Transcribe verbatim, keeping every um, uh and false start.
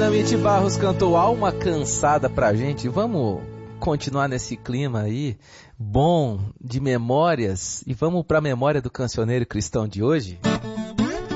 Dinamite Barros cantou Alma Cansada pra gente. Vamos continuar nesse clima aí, bom, de memórias. E vamos pra memória do cancioneiro cristão de hoje?